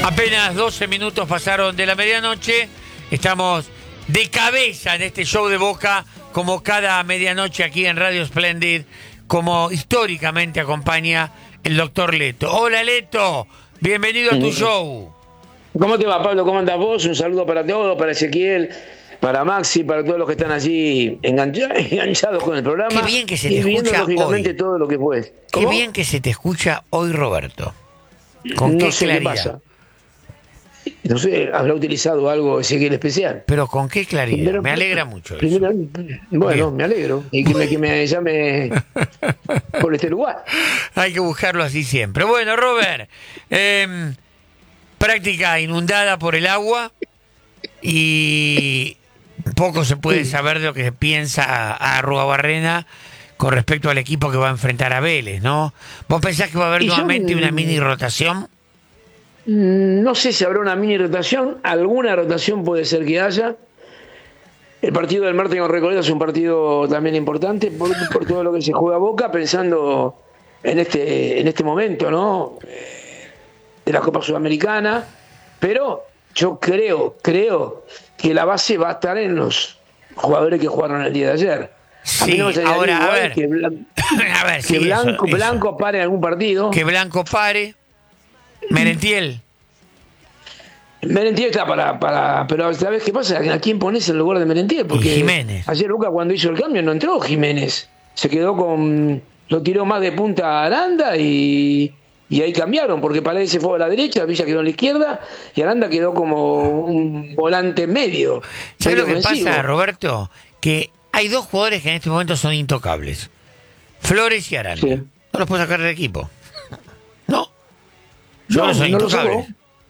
Apenas 12 minutos pasaron de la medianoche. Estamos de cabeza en este show de Boca, como cada medianoche aquí en Radio Splendid, como históricamente acompaña el doctor Leto. Hola Leto, bienvenido a tu show. ¿Cómo te va, Pablo? ¿Cómo andás vos? Un saludo para todos, para Ezequiel, para Maxi, para todos los que están allí enganchados con el programa. Qué bien que se te viendo, escucha lógicamente, hoy. todo lo que fue. Qué bien que se te escucha hoy, Roberto. ¿Con qué claridad? Qué pasa. No sé, habrá utilizado algo Ezequiel especial. Pero con qué claridad. Primero, me alegra mucho eso. Primero, bueno, Bien. me alegro. Y que me llame por este lugar. Hay que buscarlo así siempre. Bueno, Robert, práctica inundada por el agua y poco se puede saber de lo que se piensa a Arruabarrena con respecto al equipo que va a enfrentar a Vélez, ¿no? ¿Vos pensás que va a haber nuevamente una mini rotación? No sé si habrá una mini rotación, alguna rotación puede ser que haya. El partido del martes con Recoleta es un partido también importante por todo lo que se juega Boca, pensando en este momento, ¿no? De la Copa Sudamericana, pero yo creo que la base va a estar en los jugadores que jugaron el día de ayer. Sí, ahora, a ver. Que Blanco pare en algún partido. Que Blanco pare. Merentiel está pero ¿sabes qué pasa? ¿A quién pones en lugar de Merentiel? Porque Jiménez. Ayer Boca, cuando hizo el cambio, no entró Jiménez. Se quedó lo tiró más de punta a Aranda y ahí cambiaron, porque Paredes se fue a la derecha, Villa quedó a la izquierda y Aranda quedó como un volante medio. ¿Sabes lo que pasa, Roberto? Que hay dos jugadores que en este momento son intocables: Flores y Aranda. Sí. No los puedo sacar del equipo. No. Yo soy intocable.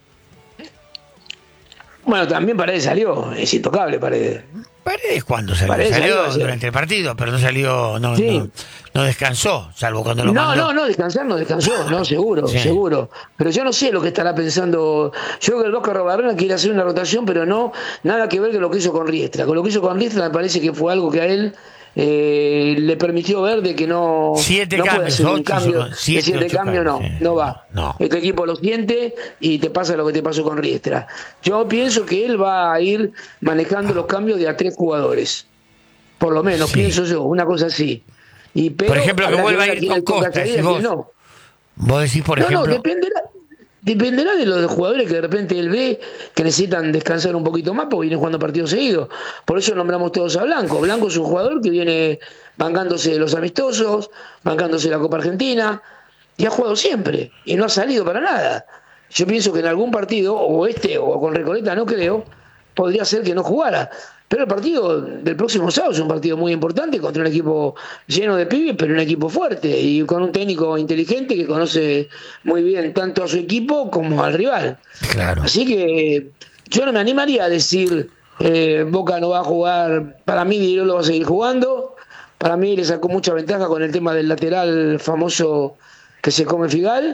Bueno, también Paredes salió, es intocable Paredes. Paredes cuando salió, salió durante el partido, pero no salió, no descansó, salvo cuando lo mandó. No descansó, no, seguro. Pero yo no sé lo que estará pensando. Yo creo que el Boca Arruabarrena quiere hacer una rotación, pero no, nada que ver con lo que hizo con Riestra. Con lo que hizo con Riestra me parece que fue algo que a él le permitió ver de que no siete puede cambios, hacer un cambio. Siete cambios no va. No. Este equipo lo siente y te pasa lo que te pasó con Riestra. Yo pienso que él va a ir manejando los cambios de a 3 jugadores. Por lo menos, pienso yo, una cosa así. Pero, por ejemplo, que vuelva a ir con Costa. Vos decís, por ejemplo. Dependerá de los jugadores que de repente él ve que necesitan descansar un poquito más porque vienen jugando partidos seguidos. Por eso nombramos todos a Blanco. Blanco es un jugador que viene bancándose los amistosos, bancándose la Copa Argentina, y ha jugado siempre, y no ha salido para nada. Yo pienso que en algún partido, o con Recoleta, no creo, podría ser que no jugara. Pero el partido del próximo sábado es un partido muy importante contra un equipo lleno de pibes, pero un equipo fuerte y con un técnico inteligente que conoce muy bien tanto a su equipo como al rival. Claro. Así que yo no me animaría a decir Boca no va a jugar. Para mí Di Lolo va a seguir jugando. Para mí le sacó mucha ventaja con el tema del lateral famoso que se come Figal.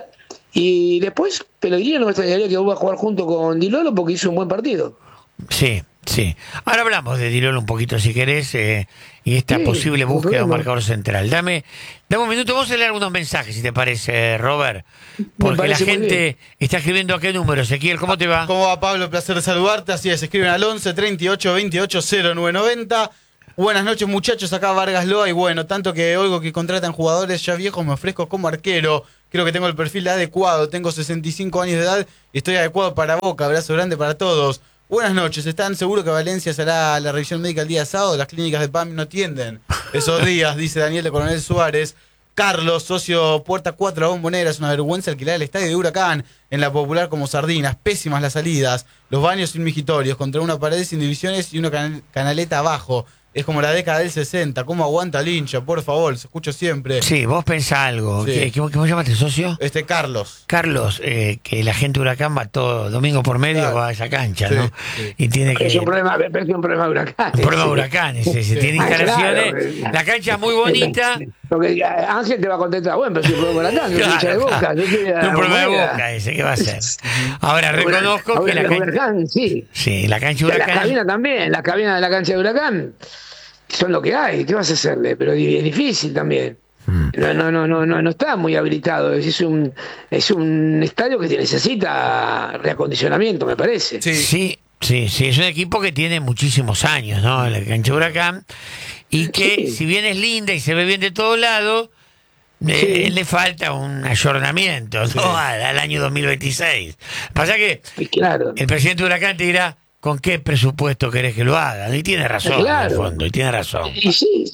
Y después Pellegrini no me extrañaría que vuelva a jugar junto con Di Lolo porque hizo un buen partido. Sí. Ahora hablamos de Di Lolo un poquito, si querés, y esta posible búsqueda de un marcador central. Dame un minuto, vamos a leer algunos mensajes, si te parece, Robert. Porque la gente está escribiendo a qué número. Ezequiel, ¿cómo te va? ¿Cómo va, Pablo? Placer de saludarte. Así es, escriben al 11 38 28 0990. Buenas noches, muchachos. Acá Vargas Loa. Y bueno, tanto que oigo que contratan jugadores ya viejos, me ofrezco como arquero. Creo que tengo el perfil adecuado. Tengo 65 años de edad y estoy adecuado para Boca. Abrazo grande para todos. Buenas noches, ¿están seguros que Valencia será la revisión médica el día sábado? Las clínicas de PAM no atienden esos días, dice Daniel de Coronel Suárez. Carlos, socio Puerta 4 a Bombonera, es una vergüenza alquilar el estadio de Huracán en la Popular como sardinas, pésimas las salidas, los baños sin migitorios, contra una pared sin divisiones y una canaleta abajo. Es como la década del 60, ¿cómo aguanta el hincha? Por favor, se escucho siempre. Sí, vos pensá algo. Sí. ¿Cómo llamaste, socio? Carlos. Carlos, que la gente de Huracán va todo domingo por medio, Claro. va a esa cancha, Sí, ¿no? sí. Y tiene que... Es un problema de Huracán. Un problema de Huracanes, si tiene instalaciones. Claro. La cancha es muy bonita. Porque Ángel te va a contestar, bueno, pero si un problema de Huracán, Claro, hincha de Boca. claro. Un problema de Boca ese, ¿qué va a ser? Ahora, reconozco que la cancha... Huracán, sí. Sí, la cancha de Las Huracán... cabinas también, las cabinas de la cancha de Huracán son lo que hay, ¿qué vas a hacerle? Pero es difícil también. No está muy habilitado. Es un estadio que necesita reacondicionamiento, me parece. Sí, es un equipo que tiene muchísimos años, ¿no? La cancha de Huracán, y que si bien es linda y se ve bien de todos lados, le falta un ayornamiento, ¿no? Al año 2026. Pasa que claro, el presidente de Huracán te dirá, ¿con qué presupuesto querés que lo haga? Y tiene razón, claro. en el fondo, y tiene razón. Y sí.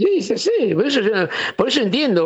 Por eso entiendo,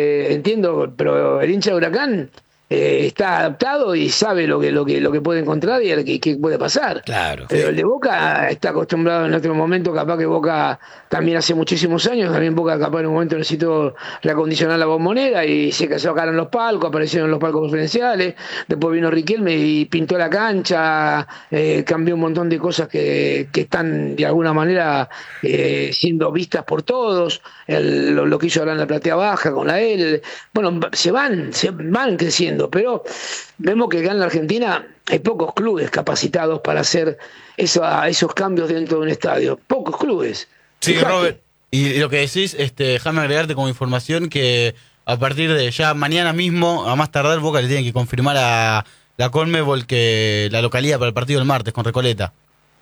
pero el hincha de Huracán está adaptado y sabe lo que puede encontrar y qué puede pasar. Claro. Pero el de Boca está acostumbrado en otro momento, capaz que Boca también hace muchísimos años, también Boca capaz en un momento necesitó reacondicionar la Bombonera y se sacaron los palcos, aparecieron los palcos preferenciales, después vino Riquelme y pintó la cancha, cambió un montón de cosas que están de alguna manera siendo vistas por todos, lo que hizo ahora en la platea baja con la L, bueno, se van creciendo, pero vemos que acá en la Argentina hay pocos clubes capacitados para hacer esos cambios dentro de un estadio. Pocos clubes. Sí, Fíjate. Robert. Y lo que decís, déjame agregarte como información que a partir de ya mañana mismo, a más tardar, Boca le tiene que confirmar a la Conmebol que la localidad para el partido del martes con Recoleta.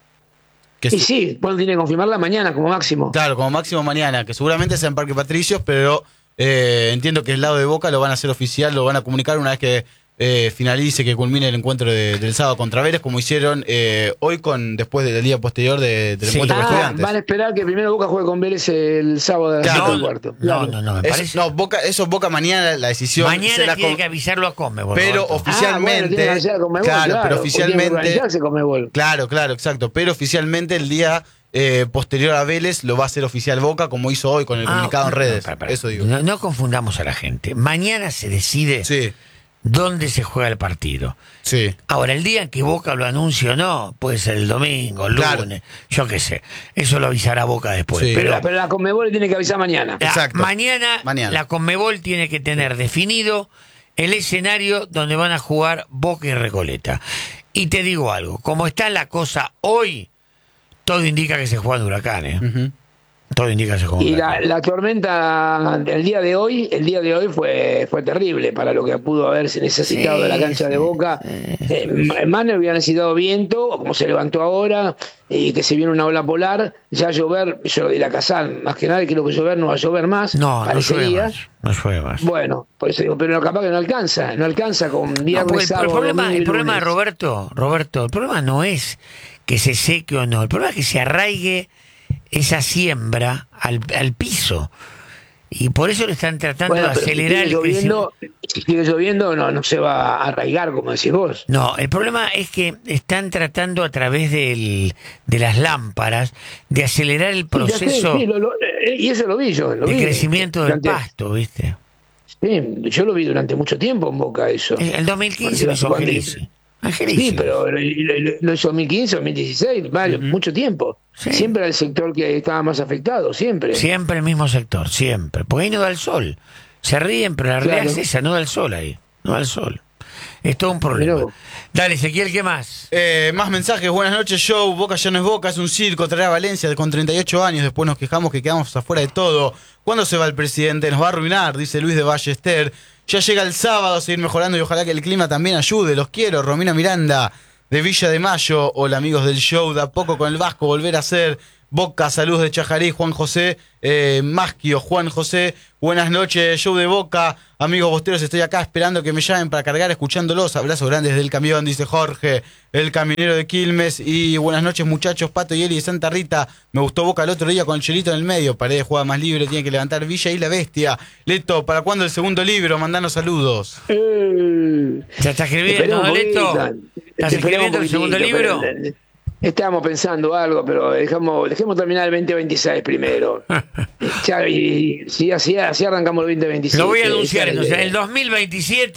Sí, bueno, tiene que confirmarla mañana como máximo. Claro, como máximo mañana, que seguramente sea en Parque Patricios, pero entiendo que el lado de Boca lo van a hacer oficial, lo van a comunicar una vez que finalice, que culmine el encuentro del sábado contra Vélez, como hicieron hoy después del día posterior del encuentro con Estudiantes. Van a esperar que primero Boca juegue con Vélez el sábado a las 7:15. No, me parece. Boca mañana la decisión. Mañana tiene que avisarlo a Conmebol. Pero oficialmente. Tiene que avisar a Conmebol, claro, pero oficialmente. Claro, exacto. Pero oficialmente el día posterior a Vélez lo va a hacer oficial Boca, como hizo hoy con el comunicado en redes. Eso digo. No confundamos a la gente. Mañana se decide. Sí. ¿Dónde se juega el partido? Sí. Ahora, el día en que Boca lo anuncie o no, puede ser el domingo, el lunes, yo qué sé. Eso lo avisará Boca después. Sí. Pero la Conmebol tiene que avisar mañana. Exacto. Mañana la Conmebol tiene que tener definido el escenario donde van a jugar Boca y Recoleta. Y te digo algo, como está la cosa hoy, todo indica que se juega en Huracán, Uh-huh. Todo indica que se juega en Y Huracán. la tormenta del día de hoy, fue terrible para lo que pudo haberse necesitado de la cancha de Boca. Más no hubiera necesitado viento, como se levantó ahora, y que se viene una ola polar, ya llover, yo lo diré a Casal, más que nada creo que llover no va a llover más, No parecería. llueve más. Bueno, por eso digo, pero capaz que no alcanza con viernes, sábado, el problema domingo y de lunes. Roberto, el problema no es que se seque o no, el problema es que se arraigue esa siembra al piso. Y por eso le están tratando de acelerar el crecimiento. Si sigue lloviendo, no se va a arraigar, como decís vos. No, el problema es que están tratando a través de las lámparas de acelerar el proceso y eso lo vi yo. de crecimiento del pasto, ¿viste? Sí, yo lo vi durante mucho tiempo en Boca eso. El 2015 lo hizo Angelici. Sí, pero lo hizo 2015, 2016, mucho tiempo. Sí. Siempre era el sector que estaba más afectado, siempre. Siempre el mismo sector, siempre. Porque ahí no da el sol. Se ríen, pero la realidad es esa, no da el sol ahí. No da el sol. Es todo un problema. Pero... Dale, Ezequiel, ¿qué más? Más mensajes. Buenas noches, show. Boca ya no es Boca, es un circo. Traer a Valencia con 38 años. Después nos quejamos que quedamos afuera de todo. ¿Cuándo se va el presidente? Nos va a arruinar, dice Luis de Ballester. Ya llega el sábado a seguir mejorando y ojalá que el clima también ayude. Los quiero. Romina Miranda, de Villa de Mayo. Hola, amigos del show. De a poco con el Vasco volver a ser Boca. Saludos de Chajarí. Juan José Masquio. Juan José, buenas noches. Show de Boca. Amigos bosteros, estoy acá esperando que me llamen para cargar escuchándolos. Abrazos grandes del camión, dice Jorge, el camionero de Quilmes. Y buenas noches, muchachos. Pato y Eli de Santa Rita. Me gustó Boca el otro día con el Chelito en el medio. Paredes juega más libre, tiene que levantar Villa y la Bestia. Leto, ¿para cuándo el segundo libro? Mandanos saludos. ¿Ya está escribiendo, Leto? ¿Estás escribiendo el segundo libro? Estábamos pensando algo, pero dejemos terminar el 2026 primero. Y así arrancamos el 2027. Lo voy a anunciar entonces. En el 2027